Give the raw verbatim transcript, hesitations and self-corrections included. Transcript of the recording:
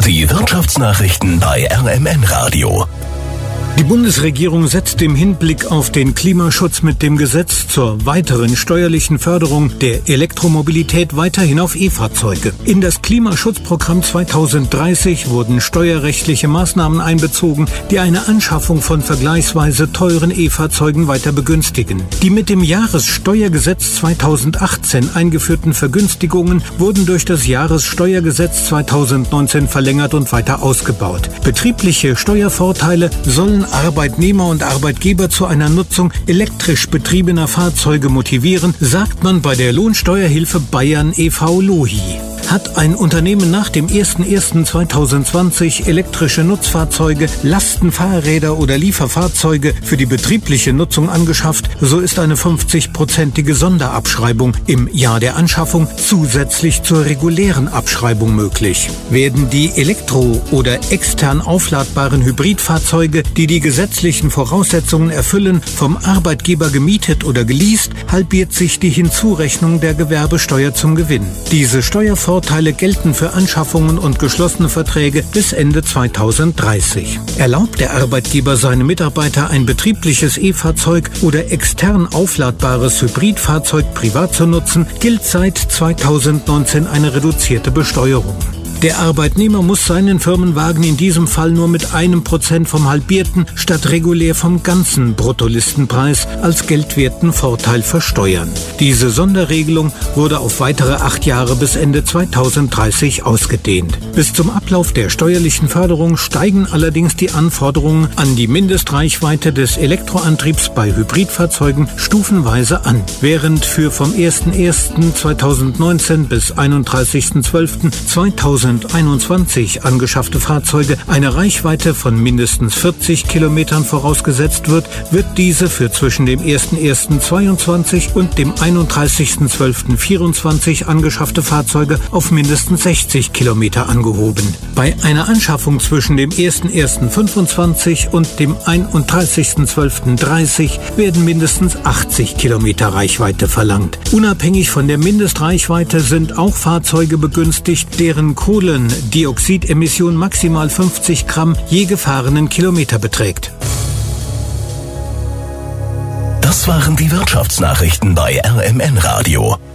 Die Wirtschaftsnachrichten bei R M N Radio. Die Bundesregierung setzt im Hinblick auf den Klimaschutz mit dem Gesetz zur weiteren steuerlichen Förderung der Elektromobilität weiterhin auf E-Fahrzeuge. In das Klimaschutzprogramm zweitausenddreißig wurden steuerrechtliche Maßnahmen einbezogen, die eine Anschaffung von vergleichsweise teuren E-Fahrzeugen weiter begünstigen. Die mit dem Jahressteuergesetz zweitausendachtzehn eingeführten Vergünstigungen wurden durch das Jahressteuergesetz zweitausendneunzehn verlängert und weiter ausgebaut. Betriebliche Steuervorteile sollen Arbeitnehmer und Arbeitgeber zu einer Nutzung elektrisch betriebener Fahrzeuge motivieren, sagt man bei der Lohnsteuerhilfe Bayern e V LOHI. Hat ein Unternehmen nach dem erster erster zweitausendzwanzig elektrische Nutzfahrzeuge, Lastenfahrräder oder Lieferfahrzeuge für die betriebliche Nutzung angeschafft, so ist eine fünfzig-prozentige Sonderabschreibung im Jahr der Anschaffung zusätzlich zur regulären Abschreibung möglich. Werden die elektro- oder extern aufladbaren Hybridfahrzeuge, die die gesetzlichen Voraussetzungen erfüllen, vom Arbeitgeber gemietet oder geleast, halbiert sich die Hinzurechnung der Gewerbesteuer zum Gewinn. Diese Steuervorteile Vorteile gelten für Anschaffungen und geschlossene Verträge bis Ende zweitausenddreißig. Erlaubt der Arbeitgeber seinem Mitarbeiter ein betriebliches E-Fahrzeug oder extern aufladbares Hybridfahrzeug privat zu nutzen, gilt seit zweitausendneunzehn eine reduzierte Besteuerung. Der Arbeitnehmer muss seinen Firmenwagen in diesem Fall nur mit einem Prozent vom halbierten statt regulär vom ganzen Bruttolistenpreis als geldwerten Vorteil versteuern. Diese Sonderregelung wurde auf weitere acht Jahre bis Ende zweitausenddreißig ausgedehnt. Bis zum Ablauf der steuerlichen Förderung steigen allerdings die Anforderungen an die Mindestreichweite des Elektroantriebs bei Hybridfahrzeugen stufenweise an. Während für vom erster erster zweitausendneunzehn bis einunddreißigster zwölfter zweitausendeinundzwanzig angeschaffte Fahrzeuge eine Reichweite von mindestens vierzig Kilometern vorausgesetzt wird, wird diese für zwischen dem erster erster zweiundzwanzig und dem einunddreißigster zwölfter vierundzwanzig angeschaffte Fahrzeuge auf mindestens sechzig Kilometer angehoben. Bei einer Anschaffung zwischen dem erster erster fünfundzwanzig und dem einunddreißigster zwölfter dreißig werden mindestens achtzig Kilometer Reichweite verlangt. Unabhängig von der Mindestreichweite sind auch Fahrzeuge begünstigt, deren Kohlendioxidemission maximal fünfzig Gramm je gefahrenen Kilometer beträgt. Das waren die Wirtschaftsnachrichten bei R M N Radio.